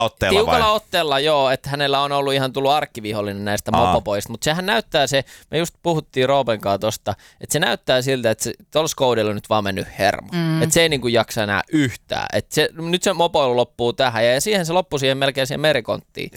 otteella tiukalla otteella, joo, että hänellä on ollut ihan tullut arkkivihollinen näistä mopopoista, mutta sehän näyttää me just puhuttiin Roopen kanssa tosta, että se näyttää siltä, että tuolla Skoudella on nyt vaan mennyt hermo, että se ei niinku jaksa enää yhtään, että nyt se mopoilu loppuu tähän ja siihen se loppui melkein siihen merikonttiin,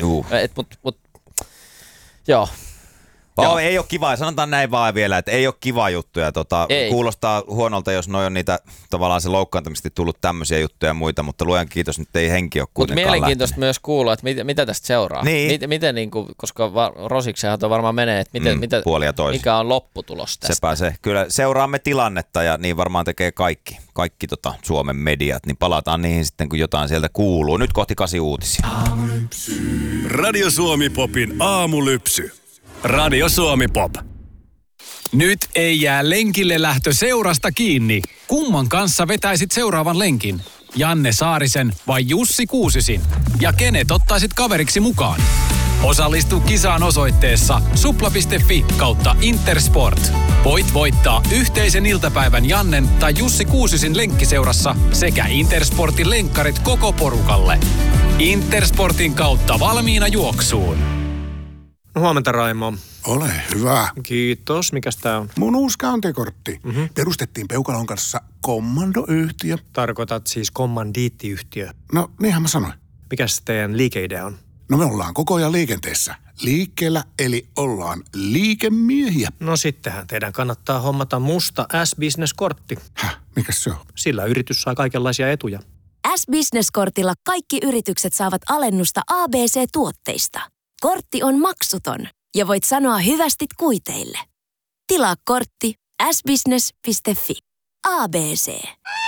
joo. Ei ole kiva, sanotaan näin vaan vielä, että ei ole kiva juttuja. Kuulostaa huonolta, jos noi on niitä tavallaan se loukkaantamisesti tullut tämmöisiä juttuja ja muita, mutta luojan kiitos, nyt ei henki ole kuitenkaan mielenkiintoista lähtenyt. Myös kuulla, että mitä tästä seuraa. Niin. Miten koska Rosiksehan varmaan menee, että mikä on lopputulos tästä. Sepä se. Kyllä seuraamme tilannetta ja niin varmaan tekee kaikki Suomen mediat, niin palataan niihin sitten, kun jotain sieltä kuuluu. Nyt kohti 8 uutisia. Radio Suomi Popin aamulypsy. Radio Suomi Pop. Nyt ei jää lenkille lähtö seurasta kiinni. Kumman kanssa vetäisit seuraavan lenkin? Janne Saarisen vai Jussi Kuusisin? Ja kenet ottaisit kaveriksi mukaan? Osallistu kisaan osoitteessa supla.fi/Intersport. Voit voittaa yhteisen iltapäivän Jannen tai Jussi Kuusisin lenkkiseurassa sekä Intersportin lenkkarit koko porukalle. Intersportin kautta valmiina juoksuun. Huomenta, Raimo. Ole hyvä. Kiitos. Mikäs tää on? Mun uusi käyntikortti. Perustettiin Peukalon kanssa kommandoyhtiö. Tarkoitat siis kommandiittiyhtiö. No, niinhän mä sanoin. Mikäs teidän liikeidea on? No me ollaan koko ajan liikenteessä. Liikkeellä, eli ollaan liikemiehiä. No sittenhän teidän kannattaa hommata musta S-Business-kortti. Mikäs se on? Sillä yritys saa kaikenlaisia etuja. S-Business-kortilla kaikki yritykset saavat alennusta ABC-tuotteista. Kortti on maksuton ja voit sanoa hyvästit kuiteille. Tilaa kortti s-business.fi. ABC.